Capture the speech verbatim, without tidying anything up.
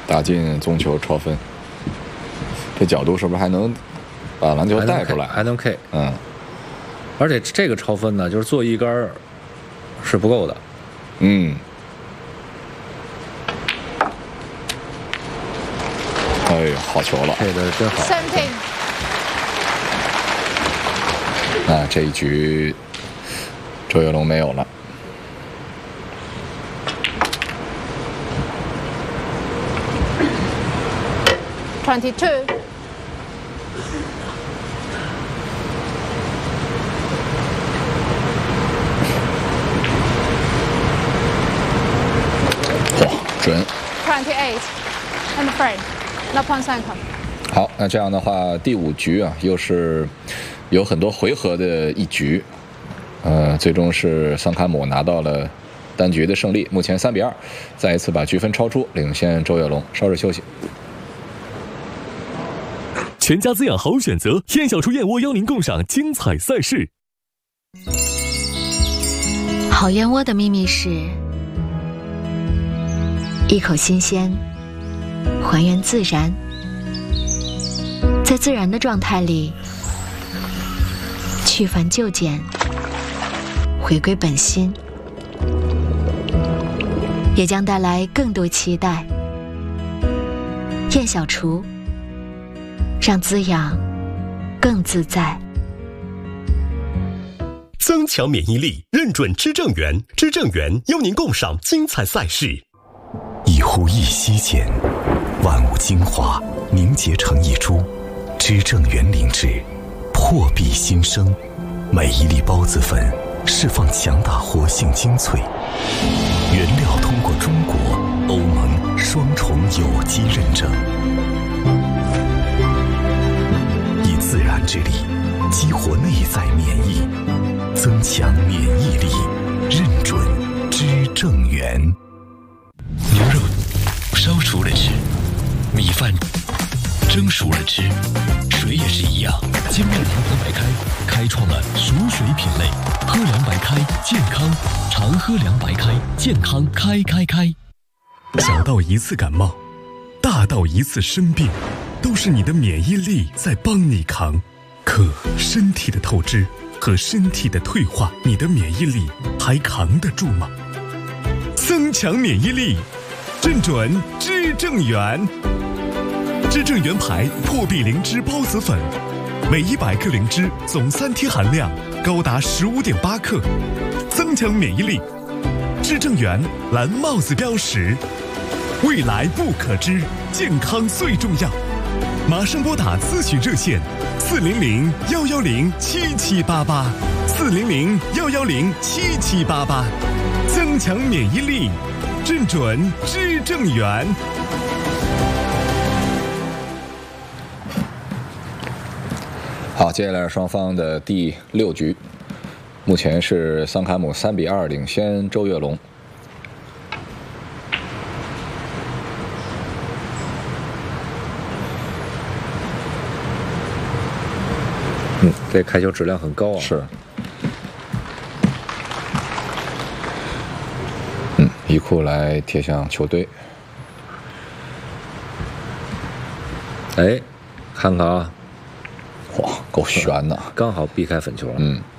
打进宗球超分，这角度是不是还能把篮球带出来？ 还能 K， 嗯。 而且这个超分呢，就是做一杆是不够的。 嗯。哎呦，好球了！ 配的真好。 那这一局周跃龙没有了。 twenty-two。 哇，准。 twenty-eight and frame， 那判三颗。 好，那这样的话，第五局啊，又是有很多回合的一局，呃，最终是桑卡姆拿到了单局的胜利，目前三比二，再一次把局分超出，领先周跃龙。稍事休息。 全家滋养好选择，燕小厨燕窝邀您共赏精彩赛事。 好燕窝的秘密是一口新鲜，还原自然，在自然的状态里去繁就简，回归本心，也将带来更多期待。燕小厨，让滋养更自在。 增强免疫力，认准知正源，知正源邀您共赏精彩赛事。 一呼一吸间，万物精华凝结成一株，知正源灵芝，破壁新生。每一粒孢子粉释放强大活性精粹，原料通过中国、欧盟双重有机认证，以自然之力激活内在免疫，增强免疫力，认准知正源。 牛肉烧熟了吃，米饭蒸熟了吃，水也是一样。金麦郎喝白开开创了熟水品类，喝凉白开健康，常喝凉白开健康开开开。 小到一次感冒，大到一次生病，都是你的免疫力在帮你扛。可身体的透支和身体的退化，你的免疫力还扛得住吗？增强免疫力，认准知正源。知正源牌破壁灵芝孢子粉，每一百克灵芝总三贴含量高达十五点八克，增强免疫力。知正源蓝帽子标识，未来不可知，健康最重要。马上拨打咨询热线四零零幺幺零七七八八，四零零幺幺零七七八八，增强免疫力，认准知正源。 好，接下来是双方的第六局，目前是桑卡姆三比二领先周跃龙。 嗯，这开球质量很高啊。 是。嗯，一库来贴向球堆。 哎，看看啊。 哇，够悬的， 刚好避开粉球。 嗯。